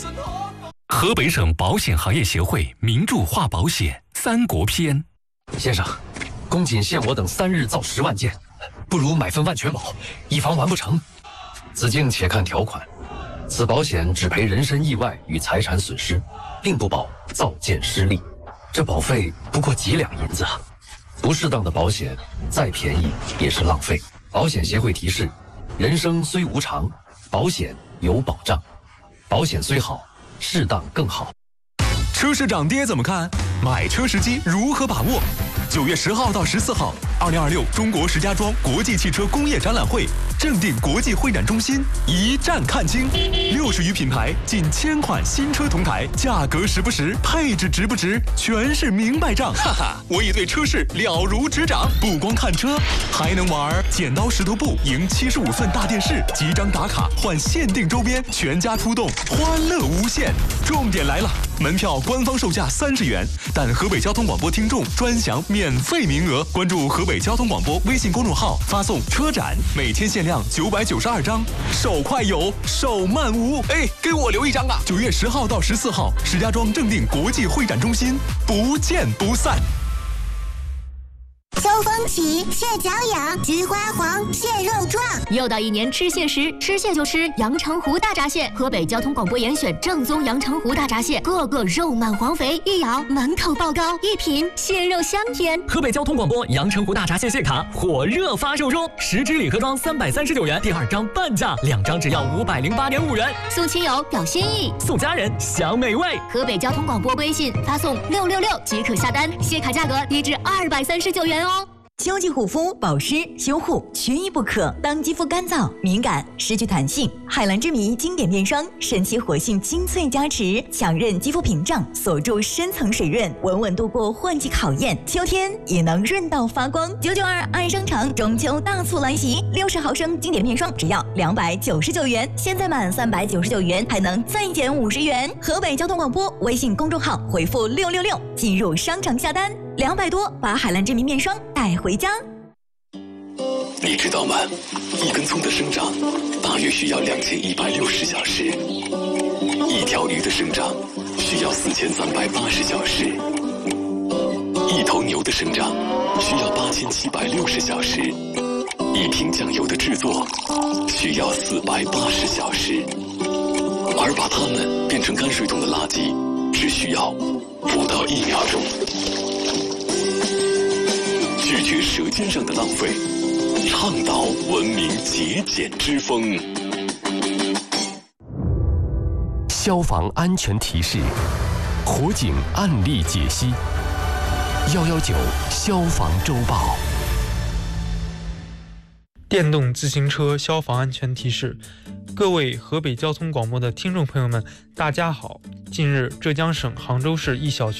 河北省保险行业协会名著化保险三国篇。 先生，公瑾限我等3日造10万件，不如买份万全保，以防完不成。子敬且看条款，此保险只赔人身意外与财产损失，并不保造件失利。这保费不过几两银子啊！不适当的保险，再便宜也是浪费。保险协会提示：人生虽无常，保险有保障。保险虽好，适当更好。 车市涨跌怎么看？买车时机如何把握？9月10号到14号，2026中国石家庄国际汽车工业展览会正定国际会展中心一站看清，60余品牌，近1000款新车同台，价格实不实，配置值不值，全是明白账。哈哈，我已对车市了如指掌，不光看车，还能玩剪刀石头布赢75寸大电视，集章打卡换限定周边，全家出动，欢乐无限。重点来了，门票官方售价30元，但河北交通广播听众专享免费名额。关注河北交通广播微信公众号，发送车展，每天限量992张，手快有，手慢无。哎，给我留一张啊！9月10号到14号，石家庄正定国际会展中心，不见不散。 秋风起，蟹脚痒，菊花黄，蟹肉壮。 又到一年吃蟹时，吃蟹就吃阳澄湖大闸蟹。河北交通广播严选正宗阳澄湖大闸蟹，个个肉满黄肥，一咬满口爆膏，一品蟹肉香甜。 河北交通广播阳澄湖大闸蟹蟹卡火热发售中，10支礼盒装339元，第2张半价，2张只要508.5元。 送亲友表心意， 送家人享美味。 河北交通广播微信发送666即可下单，蟹卡价格低至239元哦。 秋季护肤保湿修护缺一不可。当肌肤干燥敏感失去弹性，海蓝之谜经典面霜神奇活性精粹加持，强韧肌肤屏障，锁住深层水润，稳稳度过换季考验，秋天也能润到发光。992爱商场中秋大促来袭，60毫升经典面霜只要299元，现在满399元还能再减50元。河北交通广播微信公众号回复666进入商场下单，200多把海蓝之谜面霜带回家。 你知道吗？一根葱的生长大约需要2160小时，一条鱼的生长需要4380小时，一头牛的生长需要8760小时，一瓶酱油的制作需要480小时，而把它们变成泔水桶的垃圾只需要不到1秒钟。拒绝舌尖上的浪费，倡导文明节俭之风。 消防安全提示，火警案例解析，119消防周报。 电动自行车消防安全提示，各位河北交通广播的听众朋友们，大家好。近日，浙江省杭州市一小区